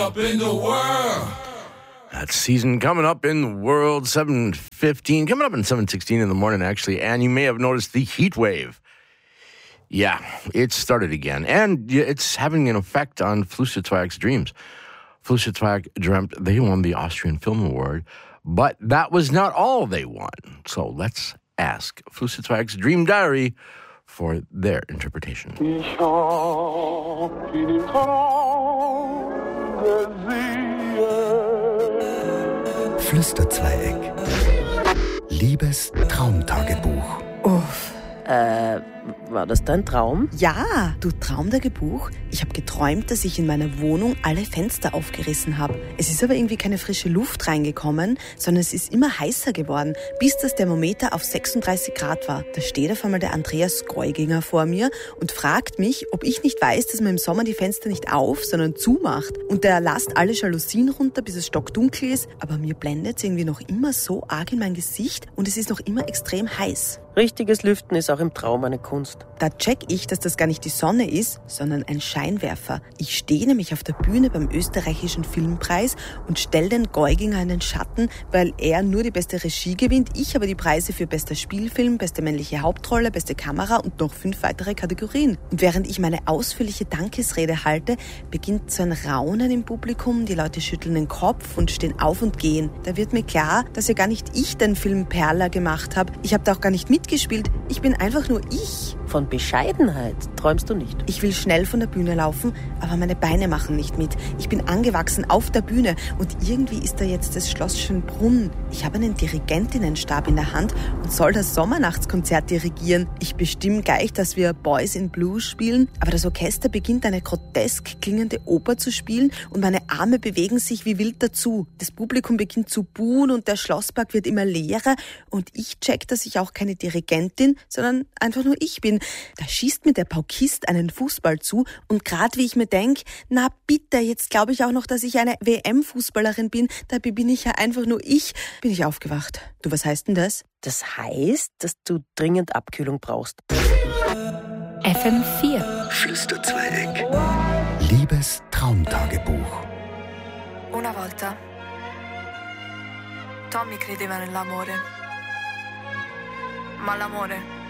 Up in the world. That season coming up in the world, 7:15, coming up in 7:16 in the morning, actually. And you may have noticed the heat wave. Yeah, it started again. And it's having an effect on Flusha Zweig's dreams. Flusha Zweig dreamt they won the Austrian Film Award, but that was not all they won. So let's ask Flusha Zweig's Dream Diary for their interpretation. Ich hab ihn im Traum gesehen. Flüsterzweieck. Liebes Traumtagebuch. Uff. War das dein Traum? Ja, du Traumtagebuch. Ich habe geträumt, dass ich in meiner Wohnung alle Fenster aufgerissen habe. Es ist aber irgendwie keine frische Luft reingekommen, sondern es ist immer heißer geworden, bis das Thermometer auf 36 Grad war. Da steht auf einmal der Andreas Geuginger vor mir und fragt mich, ob ich nicht weiß, dass man im Sommer die Fenster nicht auf, sondern zumacht. Und der lasst alle Jalousien runter, bis es stockdunkel ist. Aber mir blendet es irgendwie noch immer so arg in mein Gesicht und es ist noch immer extrem heiß. Richtiges Lüften ist auch im Traum eine Kunst. Da check ich, dass das gar nicht die Sonne ist, sondern ein Scheinwerfer. Ich stehe nämlich auf der Bühne beim österreichischen Filmpreis und stelle den Geuginger in den Schatten, weil er nur die beste Regie gewinnt, ich aber die Preise für bester Spielfilm, beste männliche Hauptrolle, beste Kamera und noch 5 weitere Kategorien. Und während ich meine ausführliche Dankesrede halte, beginnt so ein Raunen im Publikum, die Leute schütteln den Kopf und stehen auf und gehen. Da wird mir klar, dass ja gar nicht ich den Film Perla gemacht habe. Ich habe da auch gar nicht mitgespielt, ich bin einfach nur ich. Von Bescheidenheit träumst du nicht. Ich will schnell von der Bühne laufen, aber meine Beine machen nicht mit. Ich bin angewachsen auf der Bühne und irgendwie ist da jetzt das Schloss Schönbrunn. Ich habe einen Dirigentinnenstab in der Hand und soll das Sommernachtskonzert dirigieren. Ich bestimme gleich, dass wir Boys in Blue spielen, aber das Orchester beginnt eine grotesk klingende Oper zu spielen und meine Arme bewegen sich wie wild dazu. Das Publikum beginnt zu buhen und der Schlosspark wird immer leerer und ich check, dass ich auch keine Dirigentin, sondern einfach nur ich bin. Da schießt mir der Paukist einen Fußball zu und gerade wie ich mir denke, na bitte, jetzt glaube ich auch noch, dass ich eine WM-Fußballerin bin, dabei bin ich ja einfach nur ich, bin ich aufgewacht. Du, was heißt denn das? Das heißt, dass du dringend Abkühlung brauchst. FM4 Flüsterzweieck. Liebes Traumtagebuch. Una volta Tommy credeva nell'amore, ma l'amore